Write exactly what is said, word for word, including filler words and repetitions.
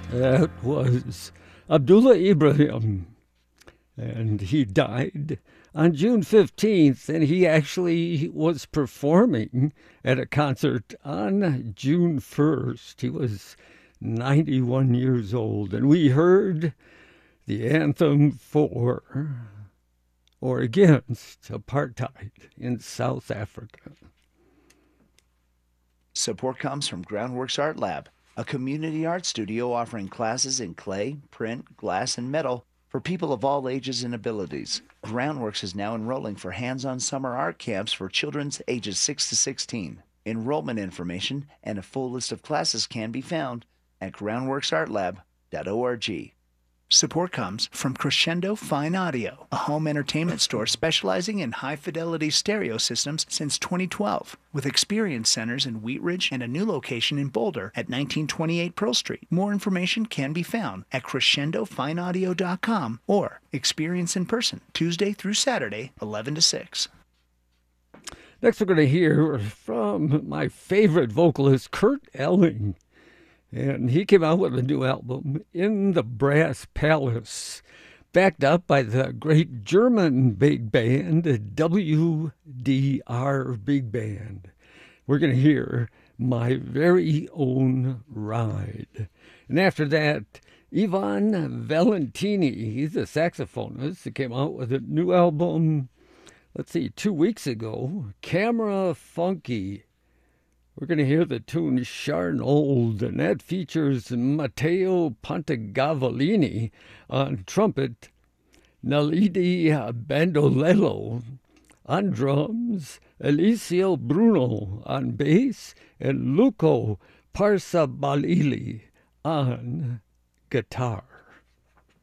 That was Abdullah Ibrahim, and he died on June fifteenth, and he actually was performing at a concert on June first. He was ninety-one years old, and we heard the anthem for or against apartheid in South Africa. Support comes from Groundworks Art Lab, a community art studio offering classes in clay, print, glass, and metal for people of all ages and abilities. Groundworks is now enrolling for hands-on summer art camps for children ages six to sixteen. Enrollment information and a full list of classes can be found at groundworks art lab dot org. Support comes from Crescendo Fine Audio, a home entertainment store specializing in high-fidelity stereo systems since twenty twelve, with experience centers in Wheat Ridge and a new location in Boulder at nineteen twenty-eight Pearl Street. More information can be found at crescendo fine audio dot com or experience in person Tuesday through Saturday, eleven to six. Next, we're going to hear from my favorite vocalist, Kurt Elling. And he came out with a new album, In the Brass Palace, backed up by the great German big band, W D R Big Band. We're going to hear My Very Own Ride. And after that, Ivan Valentini, he's a saxophonist, he came out with a new album, let's see, two weeks ago, Camera Funky. We're going to hear the tune Charnold, and that features Matteo Pontegavolini on trumpet, Nalidi Bandolello on drums, Eliseo Bruno on bass, and Luco Parsabalili on guitar.